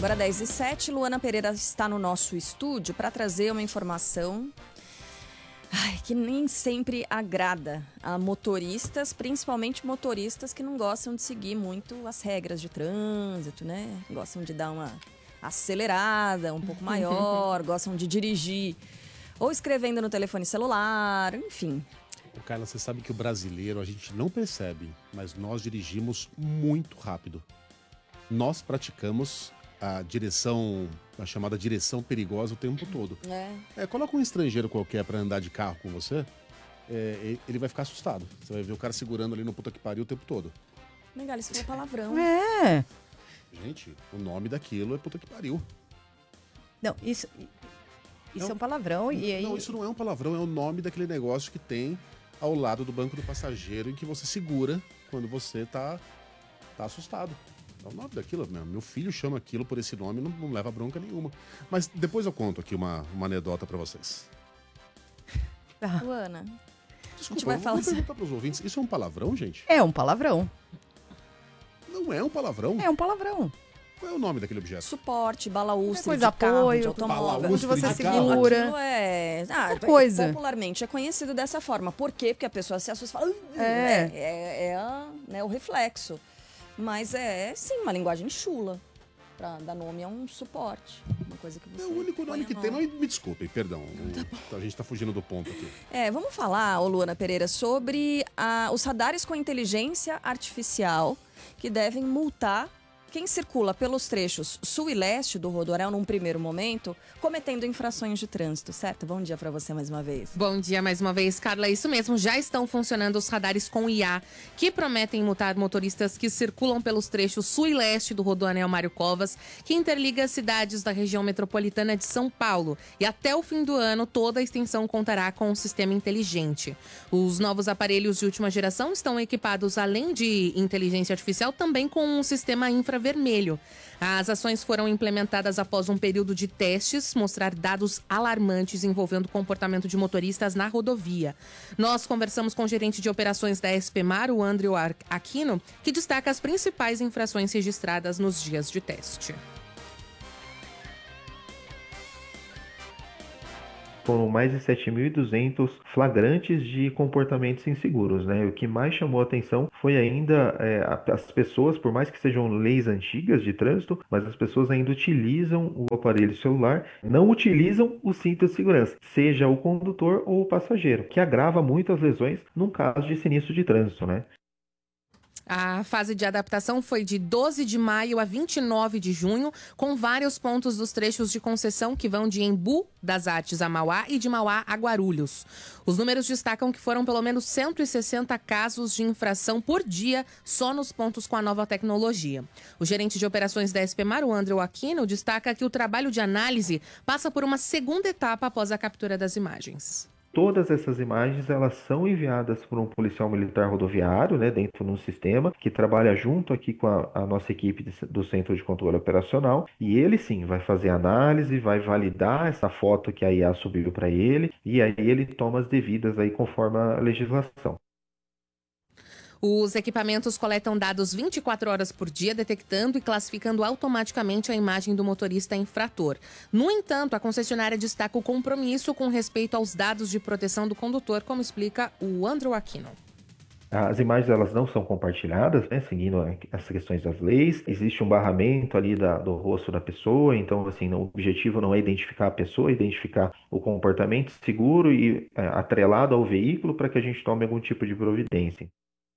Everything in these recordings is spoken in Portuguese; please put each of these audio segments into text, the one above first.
Agora 10h07, Luana Pereira está no nosso estúdio para trazer uma informação que nem sempre agrada a motoristas, principalmente motoristas que não gostam de seguir muito as regras de trânsito, né? Gostam de dar uma acelerada um pouco maior, gostam de dirigir ou escrevendo no telefone celular, enfim. Carla, você sabe que o brasileiro, a gente não percebe, mas nós dirigimos muito rápido. Nós praticamos a chamada direção perigosa o tempo todo. Coloca um estrangeiro qualquer pra andar de carro com você, ele vai ficar assustado. Você vai ver o cara segurando ali no puta que pariu o tempo todo. Legal, isso foi palavrão. Gente, o nome daquilo é puta que pariu. Não, isso é um palavrão e aí... Não, isso não é um palavrão, é o nome daquele negócio que tem ao lado do banco do passageiro em que você segura quando você tá assustado. É o nome daquilo, meu filho chama aquilo por esse nome, não leva bronca nenhuma. Mas depois eu conto aqui uma anedota pra vocês. Luana, desculpa, eu vou perguntar pros ouvintes, isso é um palavrão, gente? É um palavrão. Não é um palavrão? É um palavrão. Qual é o nome daquele objeto? Suporte, balaústre coisa de carro, apoio, de automóvel. onde você segura. Coisa. Popularmente é conhecido dessa forma. Por quê? Porque a pessoa se assusta e fala... o reflexo. Mas sim, uma linguagem chula. Pra dar nome a um suporte. Uma coisa que você... É o único nome que tem, mas me desculpem, perdão. A gente tá fugindo do ponto aqui. Vamos falar, Luana Pereira, sobre os radares com inteligência artificial que devem multar quem circula pelos trechos sul e leste do Rodoanel num primeiro momento, cometendo infrações de trânsito, certo? Bom dia para você mais uma vez. Bom dia mais uma vez, Carla. Isso mesmo, já estão funcionando os radares com IA, que prometem multar motoristas que circulam pelos trechos sul e leste do Rodoanel Mário Covas, que interliga as cidades da região metropolitana de São Paulo. E até o fim do ano, toda a extensão contará com um sistema inteligente. Os novos aparelhos de última geração estão equipados, além de inteligência artificial, também com um sistema infravermelho. As ações foram implementadas após um período de testes mostrar dados alarmantes envolvendo o comportamento de motoristas na rodovia. Nós conversamos com o gerente de operações da SPMar, o André Aquino, que destaca as principais infrações registradas nos dias de teste. Foram mais de 7.200 flagrantes de comportamentos inseguros, né? O que mais chamou a atenção foi ainda as pessoas, por mais que sejam leis antigas de trânsito, mas as pessoas ainda utilizam o aparelho celular, não utilizam o cinto de segurança, seja o condutor ou o passageiro, que agrava muito as lesões num caso de sinistro de trânsito, né? A fase de adaptação foi de 12 de maio a 29 de junho, com vários pontos dos trechos de concessão que vão de Embu das Artes a Mauá e de Mauá a Guarulhos. Os números destacam que foram pelo menos 160 casos de infração por dia só nos pontos com a nova tecnologia. O gerente de operações da SPMar, o André Aquino, destaca que o trabalho de análise passa por uma segunda etapa após a captura das imagens. Todas essas imagens, elas são enviadas por um policial militar rodoviário, né, dentro de um sistema que trabalha junto aqui com a nossa equipe do Centro de Controle Operacional, e ele sim vai fazer análise, vai validar essa foto que a IA subiu para ele, e aí ele toma as devidas aí conforme a legislação. Os equipamentos coletam dados 24 horas por dia, detectando e classificando automaticamente a imagem do motorista infrator. No entanto, a concessionária destaca o compromisso com respeito aos dados de proteção do condutor, como explica o André Aquino. As imagens, elas não são compartilhadas, né, seguindo as questões das leis. Existe um barramento ali do rosto da pessoa, então assim, o objetivo não é identificar a pessoa, é identificar o comportamento seguro e atrelado ao veículo para que a gente tome algum tipo de providência.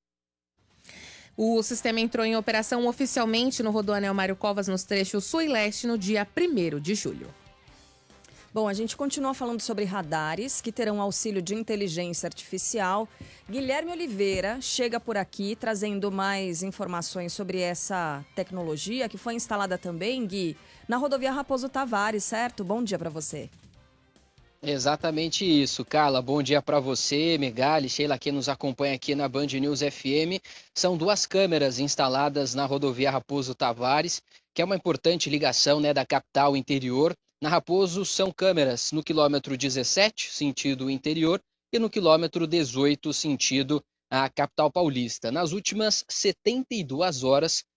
O sistema entrou em operação oficialmente no Rodoanel Mário Covas, nos trechos sul e leste, no dia 1º de julho. Bom, a gente continua falando sobre radares que terão auxílio de inteligência artificial. Guilherme Oliveira chega por aqui trazendo mais informações sobre essa tecnologia que foi instalada também, Gui, na rodovia Raposo Tavares, certo? Bom dia para você. Exatamente isso, Carla. Bom dia para você, Megali, Sheila, que nos acompanha aqui na Band News FM. São 2 câmeras instaladas na rodovia Raposo Tavares, que é uma importante ligação, né, da capital interior. Na Raposo são câmeras no quilômetro 17, sentido interior, e no quilômetro 18, sentido a capital paulista. Nas últimas 72 horas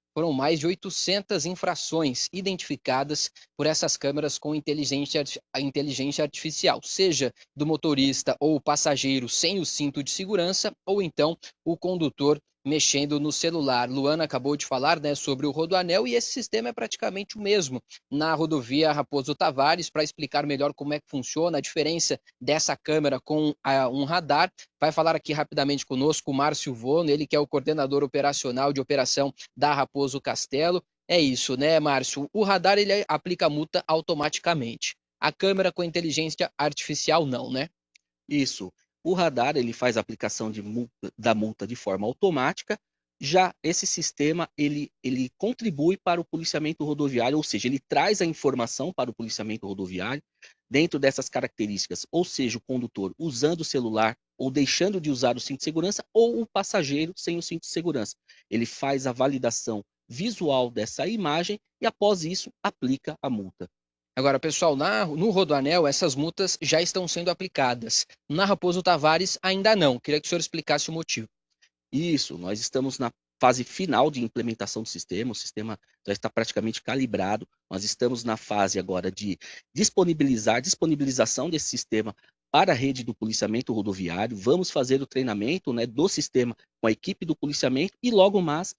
foram mais de 800 infrações identificadas por essas câmeras com inteligência artificial, seja do motorista ou o passageiro sem o cinto de segurança, ou então o condutor mexendo no celular. Luana acabou de falar, né, sobre o Rodoanel, e esse sistema é praticamente o mesmo na rodovia Raposo Tavares. Para explicar melhor como é que funciona a diferença dessa câmera com um radar, vai falar aqui rapidamente conosco o Márcio Vono, ele que é o coordenador operacional de operação da Raposo Castelo. É isso, né, Márcio? O radar ele aplica a multa automaticamente. A câmera com inteligência artificial não, né? Isso. O radar ele faz a aplicação da multa de forma automática. Já esse sistema ele contribui para o policiamento rodoviário, ou seja, ele traz a informação para o policiamento rodoviário dentro dessas características, ou seja, o condutor usando o celular ou deixando de usar o cinto de segurança, ou o passageiro sem o cinto de segurança. Ele faz a validação visual dessa imagem e, após isso, aplica a multa. Agora, pessoal, no Rodoanel, essas multas já estão sendo aplicadas. Na Raposo Tavares, ainda não. Queria que o senhor explicasse o motivo. Isso, nós estamos na fase final de implementação do sistema, o sistema já está praticamente calibrado, nós estamos na fase agora de disponibilização desse sistema para a rede do policiamento rodoviário, vamos fazer o treinamento, né, do sistema com a equipe do policiamento e logo mais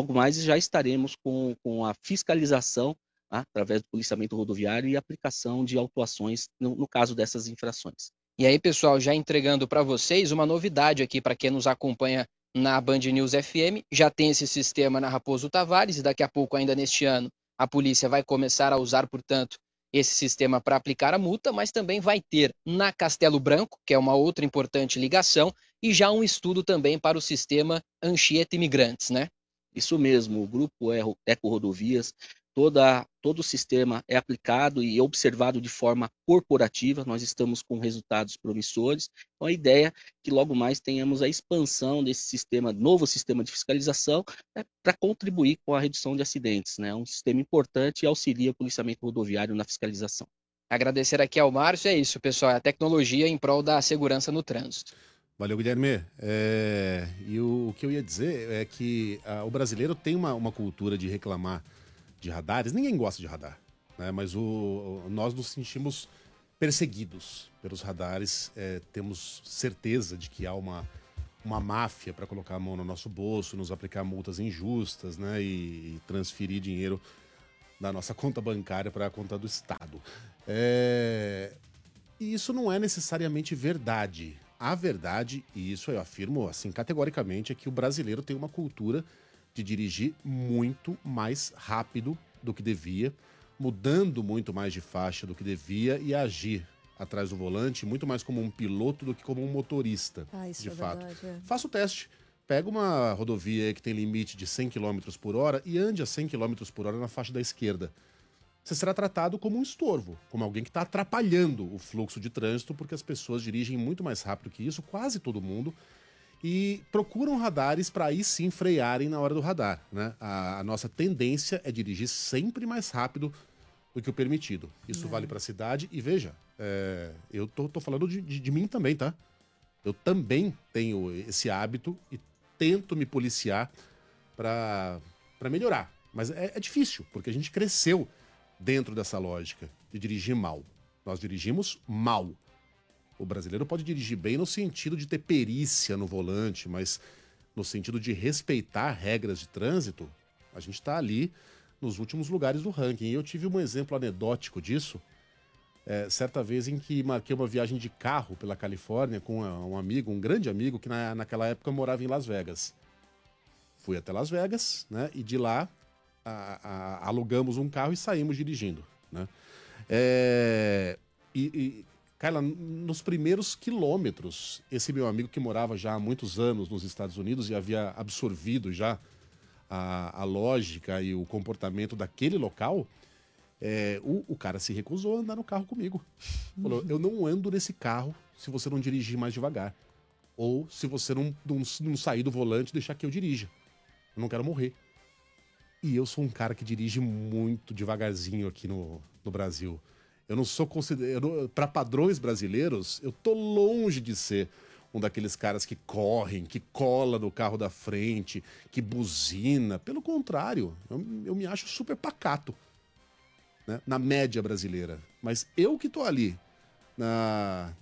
já estaremos com a fiscalização, tá, através do policiamento rodoviário e aplicação de autuações no caso dessas infrações. E aí, pessoal, já entregando para vocês uma novidade aqui para quem nos acompanha na Band News FM, já tem esse sistema na Raposo Tavares e daqui a pouco, ainda neste ano, a polícia vai começar a usar, portanto, esse sistema para aplicar a multa, mas também vai ter na Castelo Branco, que é uma outra importante ligação, e já um estudo também para o sistema Anchieta Imigrantes, né? Isso mesmo, o grupo Eco Rodovias, todo o sistema é aplicado e observado de forma corporativa, nós estamos com resultados promissores, então a ideia é que logo mais tenhamos a expansão desse sistema, novo sistema de fiscalização, né, para contribuir com a redução de acidentes, né? Um sistema importante e auxilia o policiamento rodoviário na fiscalização. Agradecer aqui ao Márcio, é isso, pessoal, é a tecnologia em prol da segurança no trânsito. Valeu, Guilherme. E o que eu ia dizer é que o brasileiro tem uma cultura de reclamar de radares. Ninguém gosta de radar, né? Mas nós nos sentimos perseguidos pelos radares. Temos certeza de que há uma máfia para colocar a mão no nosso bolso, nos aplicar multas injustas, né? E transferir dinheiro da nossa conta bancária para a conta do Estado. E isso não é necessariamente verdade. A verdade, e isso eu afirmo assim categoricamente, é que o brasileiro tem uma cultura de dirigir muito mais rápido do que devia, mudando muito mais de faixa do que devia e agir atrás do volante muito mais como um piloto do que como um motorista, Isso de é fato. verdade, Faça o teste. Pega uma rodovia que tem limite de 100 km por hora e ande a 100 km por hora na faixa da esquerda. Você será tratado como um estorvo, como alguém que está atrapalhando o fluxo de trânsito, porque as pessoas dirigem muito mais rápido que isso, quase todo mundo, e procuram radares para aí sim frearem na hora do radar, né? A nossa tendência é dirigir sempre mais rápido do que o permitido. Isso vale para a cidade e veja, eu tô falando de mim também, tá? Eu também tenho esse hábito e tento me policiar para melhorar. Mas é difícil, porque a gente cresceu dentro dessa lógica de dirigir mal. Nós dirigimos mal. O brasileiro pode dirigir bem no sentido de ter perícia no volante, mas no sentido de respeitar regras de trânsito, a gente está ali nos últimos lugares do ranking. E eu tive um exemplo anedótico disso, certa vez em que marquei uma viagem de carro pela Califórnia com um amigo, um grande amigo, que naquela época morava em Las Vegas. Fui até Las Vegas, né, e de lá alugamos um carro e saímos dirigindo, né? Carla, nos primeiros quilômetros, esse meu amigo que morava já há muitos anos nos Estados Unidos e havia absorvido já a lógica e o comportamento daquele local, o cara se recusou a andar no carro comigo. Falou, eu não ando nesse carro se você não dirigir mais devagar. Ou se você não sair do volante e deixar que eu dirija. Eu não quero morrer. E eu sou um cara que dirige muito devagarzinho aqui no Brasil. Eu não sou considerado... Para padrões brasileiros, eu tô longe de ser um daqueles caras que correm, que cola no carro da frente, que buzina. Pelo contrário, eu me acho super pacato, né? Na média brasileira. Mas eu que tô ali na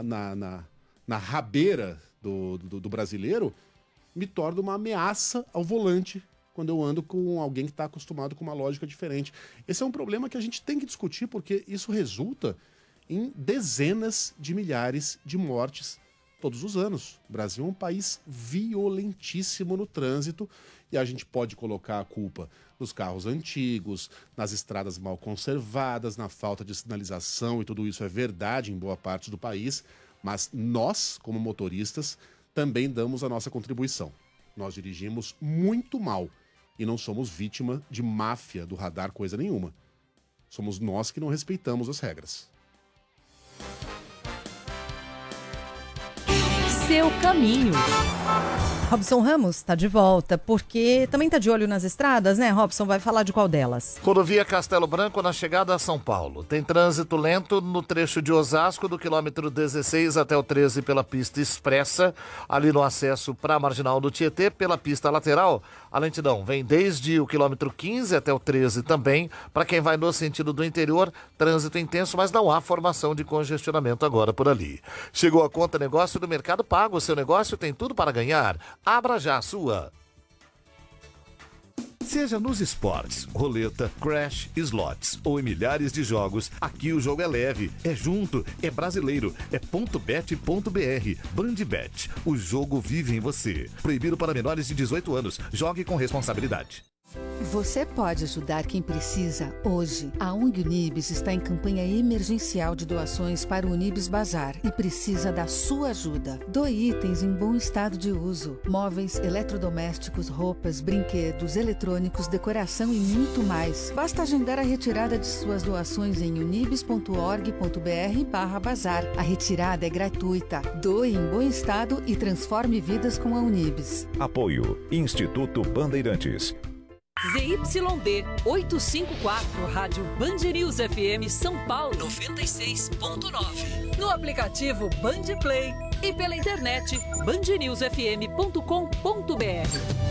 rabeira do brasileiro, me torna uma ameaça ao volante quando eu ando com alguém que está acostumado com uma lógica diferente. Esse é um problema que a gente tem que discutir, porque isso resulta em dezenas de milhares de mortes todos os anos. O Brasil é um país violentíssimo no trânsito e a gente pode colocar a culpa nos carros antigos, nas estradas mal conservadas, na falta de sinalização, e tudo isso é verdade em boa parte do país, mas nós, como motoristas, também damos a nossa contribuição. Nós dirigimos muito mal e não somos vítima de máfia do radar coisa nenhuma. Somos nós que não respeitamos as regras. Seu caminho. Robson Ramos está de volta, porque também está de olho nas estradas, né, Robson? Vai falar de qual delas? Rodovia Castelo Branco na chegada a São Paulo. Tem trânsito lento no trecho de Osasco, do quilômetro 16 até o 13 pela pista expressa. Ali no acesso para a Marginal do Tietê, pela pista lateral, a lentidão vem desde o quilômetro 15 até o 13 também. Para quem vai no sentido do interior, trânsito intenso, mas não há formação de congestionamento agora por ali. Chegou a conta negócio do Mercado Pago. O seu negócio tem tudo para ganhar. Abra já a sua. Seja nos esportes, roleta, crash, slots ou em milhares de jogos, aqui o jogo é leve, é junto, é brasileiro, é .bet.br. Bandbet, o jogo vive em você. Proibido para menores de 18 anos. Jogue com responsabilidade. Você pode ajudar quem precisa hoje. A ONG Unibis está em campanha emergencial de doações para o Unibis Bazar e precisa da sua ajuda. Doe itens em bom estado de uso: móveis, eletrodomésticos, roupas, brinquedos, eletrônicos, decoração e muito mais. Basta agendar a retirada de suas doações em unibis.org.br/bazar. A retirada é gratuita. Doe em bom estado e transforme vidas com a Unibis. Apoio Instituto Bandeirantes. ZYD 854, Rádio Band News FM São Paulo 96.9. No aplicativo Band Play e pela internet bandnewsfm.com.br.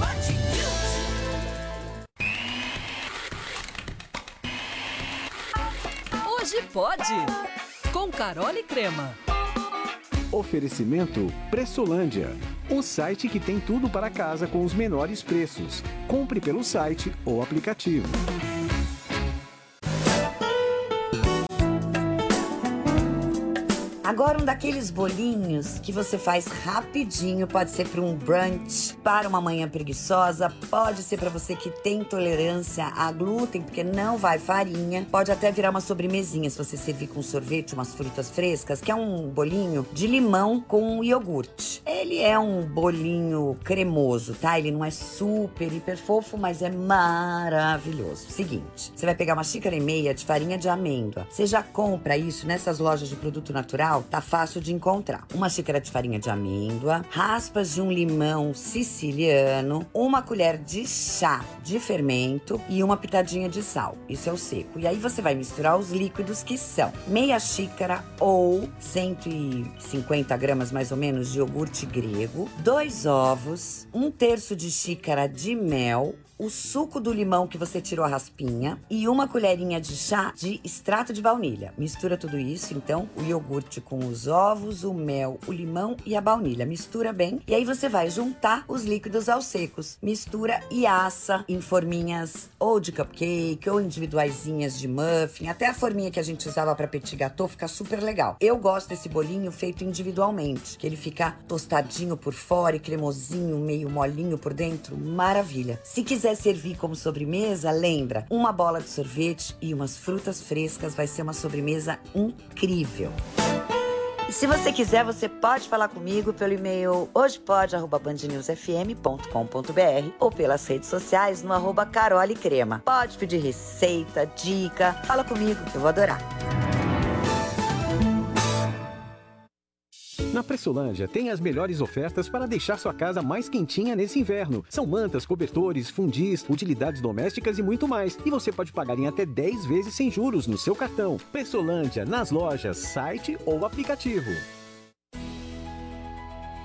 Hoje pode, com Carol e Crema. Oferecimento Pressolândia, o site que tem tudo para casa com os menores preços. Compre pelo site ou aplicativo. Agora um daqueles bolinhos que você faz rapidinho, pode ser para um brunch, para uma manhã preguiçosa, pode ser para você que tem intolerância a glúten, porque não vai farinha, pode até virar uma sobremesinha se você servir com sorvete, umas frutas frescas, que é um bolinho de limão com iogurte. Ele é um bolinho cremoso, tá? Ele não é super, hiper fofo, mas é maravilhoso. Seguinte, você vai pegar 1,5 xícaras de farinha de amêndoa. Você já compra isso nessas lojas de produto natural? Tá fácil de encontrar. 1 xícara de farinha de amêndoa, raspas de um limão siciliano, 1 colher de chá de fermento e 1 pitadinha de sal. Isso é o seco. E aí você vai misturar os líquidos, que são meia xícara ou 150 gramas mais ou menos de iogurte grego, 2 ovos, 1/3 de xícara de mel, o suco do limão que você tirou a raspinha e 1 colherinha de chá de extrato de baunilha. Mistura tudo isso, então, o iogurte com os ovos, o mel, o limão e a baunilha. Mistura bem e aí você vai juntar os líquidos aos secos. Mistura e assa em forminhas ou de cupcake ou individuaisinhas de muffin. Até a forminha que a gente usava para petit gâteau fica super legal. Eu gosto desse bolinho feito individualmente, que ele fica tostadinho por fora e cremosinho, meio molinho por dentro. Maravilha. Se quiser servir como sobremesa, lembra, 1 bola de sorvete e umas frutas frescas, vai ser uma sobremesa incrível. E se você quiser, você pode falar comigo pelo e-mail hojepode@bandnewsfm.com.br ou pelas redes sociais no @carolecrema. Pode pedir receita, dica, fala comigo, eu vou adorar. Na Pressolândia tem as melhores ofertas para deixar sua casa mais quentinha nesse inverno. São mantas, cobertores, fundis, utilidades domésticas e muito mais. E você pode pagar em até 10 vezes sem juros no seu cartão. Pressolândia, nas lojas, site ou aplicativo.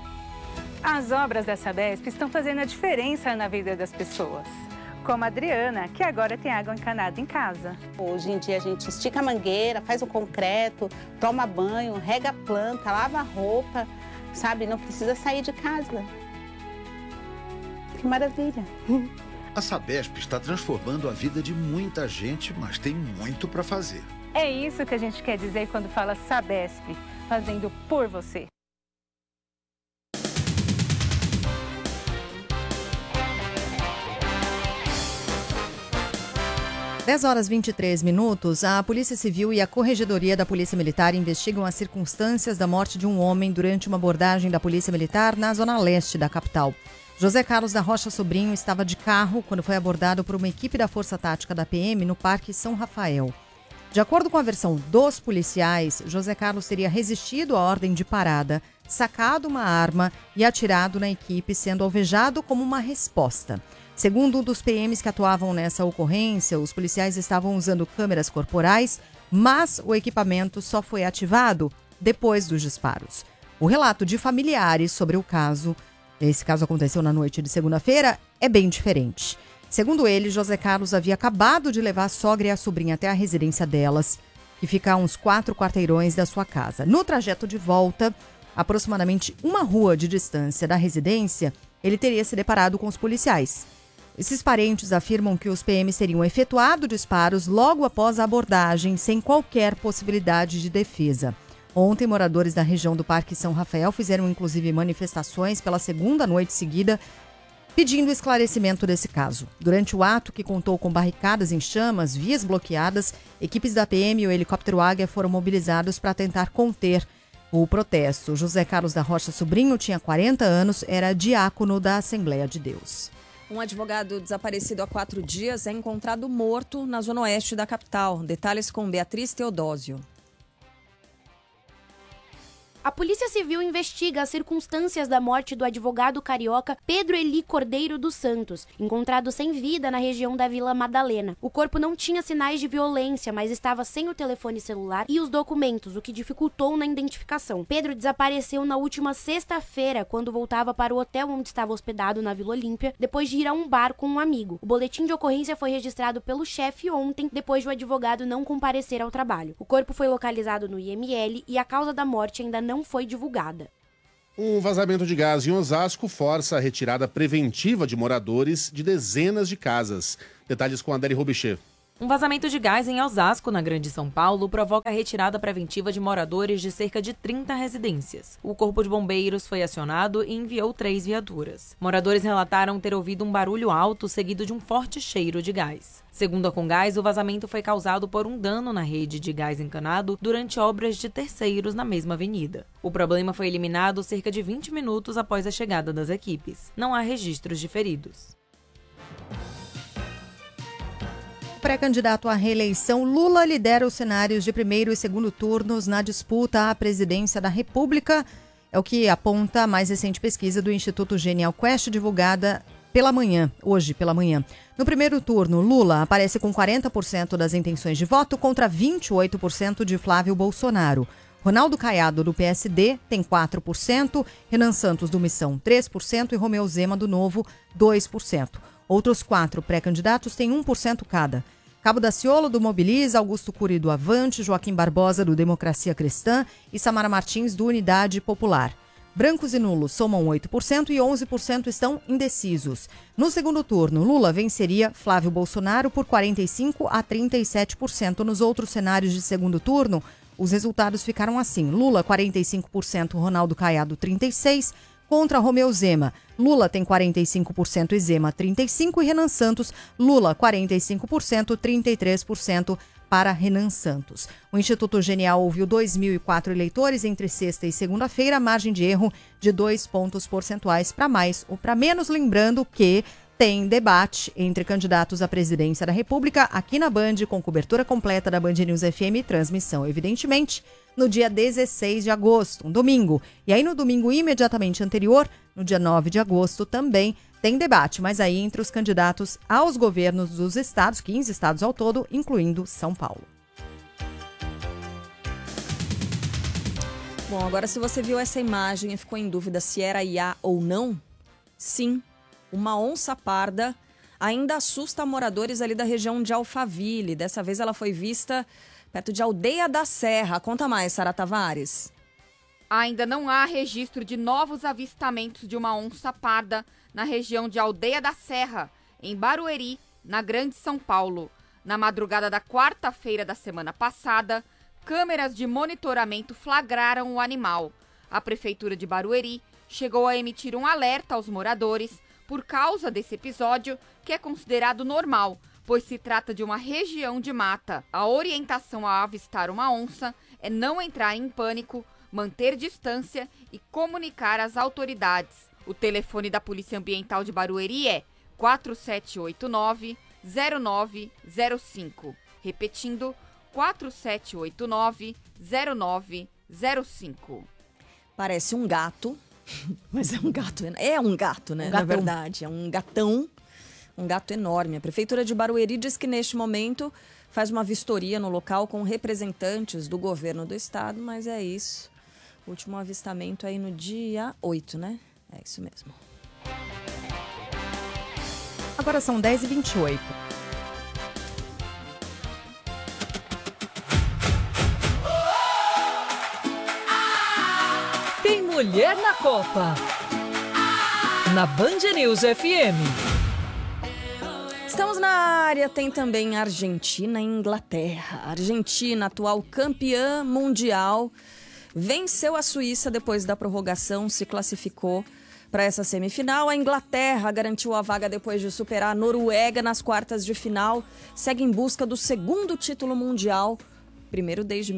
As obras da Sabesp estão fazendo a diferença na vida das pessoas. Como a Adriana, que agora tem água encanada em casa. Hoje em dia a gente estica a mangueira, faz o concreto, toma banho, rega a planta, lava a roupa, sabe? Não precisa sair de casa. Que maravilha! A Sabesp está transformando a vida de muita gente, mas tem muito para fazer. É isso que a gente quer dizer quando fala Sabesp, fazendo por você. Dez horas 23 minutos, a Polícia Civil e a Corregedoria da Polícia Militar investigam as circunstâncias da morte de um homem durante uma abordagem da Polícia Militar na zona leste da capital. José Carlos da Rocha Sobrinho estava de carro quando foi abordado por uma equipe da Força Tática da PM no Parque São Rafael. De acordo com a versão dos policiais, José Carlos teria resistido à ordem de parada, sacado uma arma e atirado na equipe, sendo alvejado como uma resposta. Segundo um dos PMs que atuavam nessa ocorrência, os policiais estavam usando câmeras corporais, mas o equipamento só foi ativado depois dos disparos. O relato de familiares sobre o caso, esse caso aconteceu na noite de segunda-feira, é bem diferente. Segundo ele, José Carlos havia acabado de levar a sogra e a sobrinha até a residência delas, que fica a uns 4 quarteirões da sua casa. No trajeto de volta, aproximadamente uma rua de distância da residência, ele teria se deparado com os policiais. Esses parentes afirmam que os PMs teriam efetuado disparos logo após a abordagem, sem qualquer possibilidade de defesa. Ontem, moradores da região do Parque São Rafael fizeram inclusive manifestações pela segunda noite seguida, pedindo esclarecimento desse caso. Durante o ato, que contou com barricadas em chamas, vias bloqueadas, equipes da PM e o helicóptero Águia foram mobilizados para tentar conter o protesto. José Carlos da Rocha Sobrinho tinha 40 anos, era diácono da Assembleia de Deus. Um advogado desaparecido há 4 dias é encontrado morto na zona oeste da capital. Detalhes com Beatriz Teodósio. A Polícia Civil investiga as circunstâncias da morte do advogado carioca Pedro Eli Cordeiro dos Santos, encontrado sem vida na região da Vila Madalena. O corpo não tinha sinais de violência, mas estava sem o telefone celular e os documentos, o que dificultou na identificação. Pedro desapareceu na última sexta-feira, quando voltava para o hotel onde estava hospedado na Vila Olímpia, depois de ir a um bar com um amigo. O boletim de ocorrência foi registrado pelo chefe ontem, depois de o advogado não comparecer ao trabalho. O corpo foi localizado no IML e a causa da morte ainda não foi divulgada. Um vazamento de gás em Osasco força a retirada preventiva de moradores de dezenas de casas. Detalhes com a Adélia Robichê. Um vazamento de gás em Osasco, na Grande São Paulo, provoca a retirada preventiva de moradores de cerca de 30 residências. O Corpo de Bombeiros foi acionado e enviou 3 viaturas. Moradores relataram ter ouvido um barulho alto seguido de um forte cheiro de gás. Segundo a Comgás, o vazamento foi causado por um dano na rede de gás encanado durante obras de terceiros na mesma avenida. O problema foi eliminado cerca de 20 minutos após a chegada das equipes. Não há registros de feridos. Pré-candidato à reeleição, Lula lidera os cenários de primeiro e segundo turnos na disputa à presidência da República. É o que aponta a mais recente pesquisa do Instituto Genial Quest, divulgada hoje pela manhã. No primeiro turno, Lula aparece com 40% das intenções de voto contra 28% de Flávio Bolsonaro. Ronaldo Caiado, do PSD, tem 4%, Renan Santos, do Missão, 3% e Romeu Zema, do Novo, 2%. Outros 4 pré-candidatos têm 1% cada. Cabo Daciolo, do Mobiliza, Augusto Cury, do Avante, Joaquim Barbosa, do Democracia Cristã e Samara Martins, do Unidade Popular. Brancos e nulos somam 8% e 11% estão indecisos. No segundo turno, Lula venceria Flávio Bolsonaro por 45% a 37%. Nos outros cenários de segundo turno, os resultados ficaram assim. Lula, 45%, Ronaldo Caiado, 36%. Contra Romeu Zema, Lula tem 45% e Zema 35%, e Renan Santos, Lula 45%, 33% para Renan Santos. O Instituto Genial ouviu 2.004 eleitores entre sexta e segunda-feira, margem de erro de 2 pontos percentuais para mais ou para menos, lembrando que tem debate entre candidatos à presidência da República aqui na Band, com cobertura completa da Band News FM e transmissão, evidentemente, no dia 16 de agosto, um domingo. E aí no domingo imediatamente anterior, no dia 9 de agosto, também tem debate, mas aí entre os candidatos aos governos dos estados, 15 estados ao todo, incluindo São Paulo. Bom, agora se você viu essa imagem e ficou em dúvida se era IA ou não, sim, uma onça parda ainda assusta moradores ali da região de Alphaville. Dessa vez ela foi vista perto de Aldeia da Serra. Conta mais, Sara Tavares. Ainda não há registro de novos avistamentos de uma onça parda na região de Aldeia da Serra, em Barueri, na Grande São Paulo. Na madrugada da quarta-feira da semana passada, câmeras de monitoramento flagraram o animal. A Prefeitura de Barueri chegou a emitir um alerta aos moradores por causa desse episódio, que é considerado normal, pois se trata de uma região de mata. A orientação a avistar uma onça é não entrar em pânico, manter distância e comunicar às autoridades. O telefone da Polícia Ambiental de Barueri é 4789-0905. Repetindo, 4789-0905. Parece um gato, mas é um gato, né? Na verdade, é um gatão, um gato enorme. A Prefeitura de Barueri diz que neste momento faz uma vistoria no local com representantes do governo do estado, mas é isso. O último avistamento aí no dia 8, né? É isso mesmo. Agora são 10h28. Tem mulher na Copa. Na Band News FM. Estamos na área, tem também Argentina e Inglaterra. A Argentina, atual campeã mundial, venceu a Suíça depois da prorrogação, se classificou para essa semifinal. A Inglaterra garantiu a vaga depois de superar a Noruega nas quartas de final. Segue em busca do segundo título mundial, primeiro desde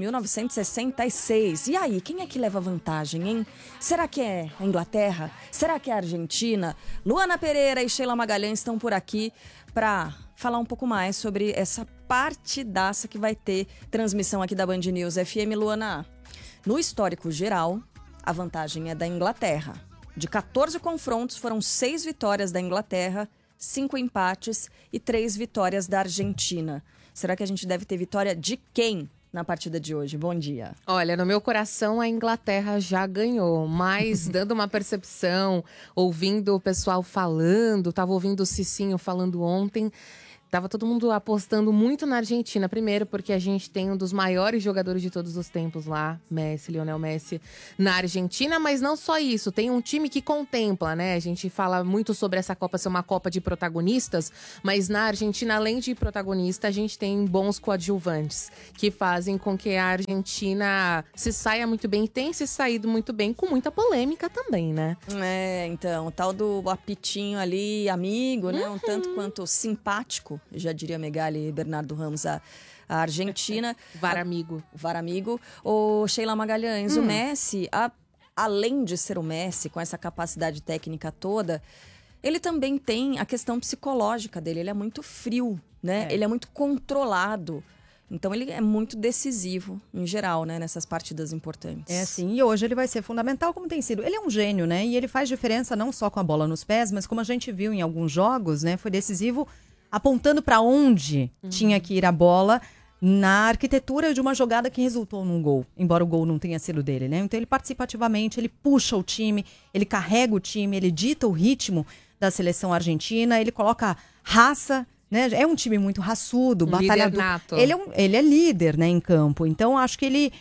1966. E aí, quem é que leva vantagem, hein? Será que é a Inglaterra? Será que é a Argentina? Luana Pereira e Sheila Magalhães estão por aqui para falar um pouco mais sobre essa partidaça que vai ter transmissão aqui da Band News FM. Luana, no histórico geral, a vantagem é da Inglaterra. De 14 confrontos, foram 6 vitórias da Inglaterra, 5 empates e 3 vitórias da Argentina. Será que a gente deve ter vitória de quem na partida de hoje? Bom dia. Olha, no meu coração a Inglaterra já ganhou, mas dando uma percepção, ouvindo o pessoal falando, tava ouvindo o Cicinho falando ontem, tava todo mundo apostando muito na Argentina. Primeiro porque a gente tem um dos maiores jogadores de todos os tempos lá, Lionel Messi, na Argentina. Mas não só isso, tem um time que contempla, né? A gente fala muito sobre essa Copa ser uma Copa de protagonistas, mas na Argentina, além de protagonista, a gente tem bons coadjuvantes que fazem com que a Argentina se saia muito bem e tem se saído muito bem, com muita polêmica também, né? É, então, o tal do apitinho ali, amigo, né? Um tanto quanto simpático, já diria Megali e Bernardo Ramos, a Argentina. VAR amigo. VAR amigo. Ô, Sheila Magalhães, o Messi, além de ser o Messi, com essa capacidade técnica toda, ele também tem a questão psicológica dele. Ele é muito frio, né? Ele é muito controlado. Então, ele é muito decisivo, em geral, né? Nessas partidas importantes. É, sim. E hoje ele vai ser fundamental, como tem sido. Ele é um gênio, né? E ele faz diferença não só com a bola nos pés, mas como a gente viu em alguns jogos, né? Foi decisivo apontando para onde tinha que ir a bola na arquitetura de uma jogada que resultou num gol, embora o gol não tenha sido dele, né? Então ele participa ativamente, ele puxa o time, ele carrega o time, ele dita o ritmo da seleção argentina, ele coloca raça, né? É um time muito raçudo, batalhador. Nato. Ele é líder, né, em campo. Então acho que ele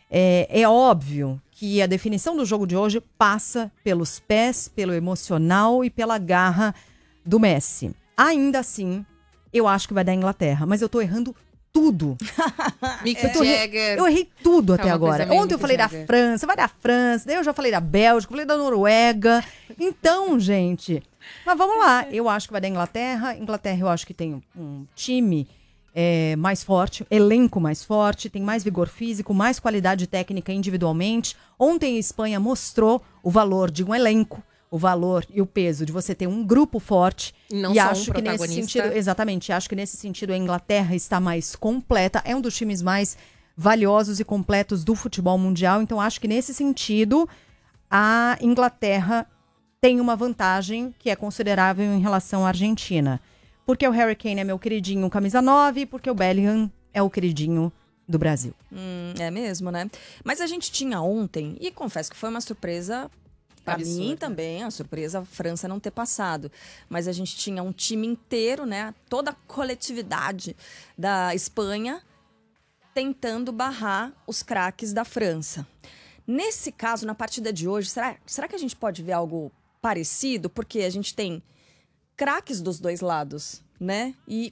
é óbvio que a definição do jogo de hoje passa pelos pés, pelo emocional e pela garra do Messi. Ainda assim, eu acho que vai dar Inglaterra, mas eu tô errando tudo. Mick Jagger. Eu errei tudo até uma agora. coisa meio Ontem eu Mick falei Jagger. da França, vai da França, daí eu já falei da Bélgica, falei da Noruega. Então, gente, mas vamos lá. Eu acho que vai dar Inglaterra. Inglaterra eu acho que tem um time mais forte, elenco mais forte, tem mais vigor físico, mais qualidade técnica individualmente. Ontem a Espanha mostrou o valor de um elenco, o valor e o peso de você ter um grupo forte. Não e só acho que nesse sentido, exatamente, acho que nesse sentido a Inglaterra está mais completa, é um dos times mais valiosos e completos do futebol mundial, então acho que nesse sentido a Inglaterra tem uma vantagem que é considerável em relação à Argentina. Porque o Harry Kane é meu queridinho camisa 9 e porque o Bellingham é o queridinho do Brasil. É mesmo, né? Mas a gente tinha ontem, e confesso que foi uma surpresa para mim também, a surpresa a França não ter passado. Mas a gente tinha um time inteiro, né? Toda a coletividade da Espanha tentando barrar os craques da França. Nesse caso, na partida de hoje, será que a gente pode ver algo parecido? Porque a gente tem craques dos dois lados, né? E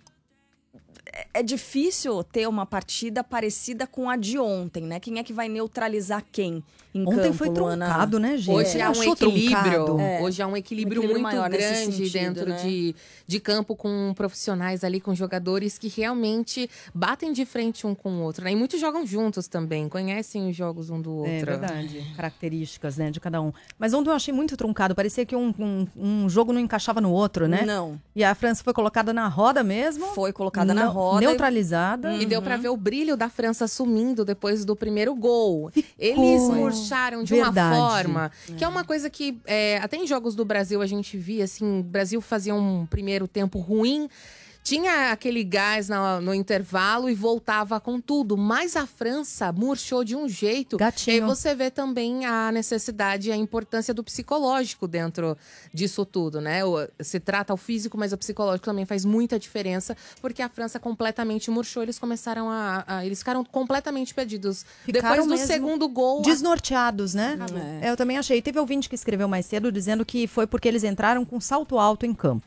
é difícil ter uma partida parecida com a de ontem, né? Quem é que vai neutralizar quem em ontem campo, foi Luana? truncado, né, gente? Hoje há um equilíbrio. Hoje há um equilíbrio muito maior nesse grande sentido, dentro né? de campo, com profissionais ali, com jogadores que realmente batem de frente um com o outro, né? E muitos jogam juntos também, conhecem os jogos um do outro. É verdade, características, né, de cada um. Mas ontem eu achei muito truncado, parecia que um jogo não encaixava no outro, né? Não. E a França foi colocada na roda mesmo. Foi colocada na roda. Neutralizada. E deu pra ver o brilho da França sumindo depois do primeiro gol. Eles murcharam de uma forma que é uma coisa que até em jogos do Brasil a gente via, assim, o Brasil fazia um primeiro tempo ruim, tinha aquele gás no intervalo e voltava com tudo. Mas a França murchou de um jeito. Gatinho. E aí você vê também a necessidade e a importância do psicológico dentro disso tudo, né? Se trata o físico, mas o psicológico também faz muita diferença, porque a França completamente murchou. Eles começaram eles ficaram completamente perdidos. Ficaram Depois do mesmo segundo gol... desnorteados, né? Eu também achei. Teve ouvinte que escreveu mais cedo dizendo que foi porque eles entraram com salto alto em campo.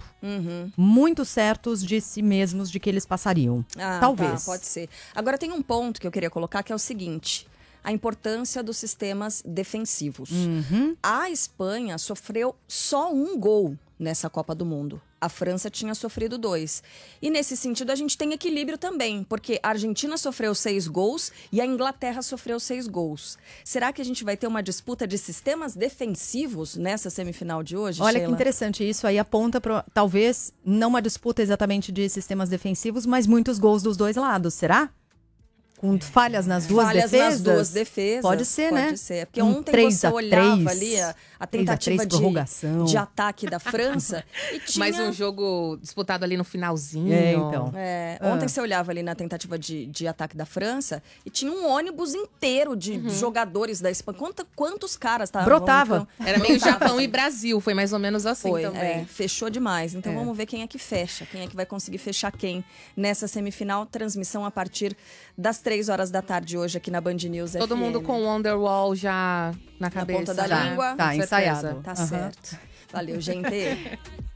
Muito certos de si mesmos de que eles passariam. Talvez. Tá, pode ser. Agora tem um ponto que eu queria colocar, que é o seguinte: a importância dos sistemas defensivos. A Espanha sofreu só um gol nessa Copa do Mundo. A França tinha sofrido 2. E nesse sentido a gente tem equilíbrio também, porque a Argentina sofreu 6 gols e a Inglaterra sofreu 6 gols. Será que a gente vai ter uma disputa de sistemas defensivos nessa semifinal de hoje, Olha Sheila? que interessante, isso aí aponta para talvez não uma disputa exatamente de sistemas defensivos, mas muitos gols dos dois lados, será? Com falhas nas duas defesas? Nas duas defesas. Pode ser, né? Pode ser. Porque ontem você olhava ali a tentativa 3-3, de ataque da França e tinha... Mais um jogo disputado ali no finalzinho. Então. Ontem você olhava ali na tentativa de ataque da França e tinha um ônibus inteiro de jogadores da Espanha. Quantos caras estavam? Brotava. Era meio Japão e Brasil, foi mais ou menos assim também. Fechou demais. Então vamos ver quem é que fecha. Quem é que vai conseguir fechar quem nessa semifinal. Transmissão a partir das 3 horas da tarde hoje aqui na Band News FM. Todo mundo com o Wonderwall já na cabeça. Na ponta da língua. Tá ensaiado. Tá certo. Valeu, gente.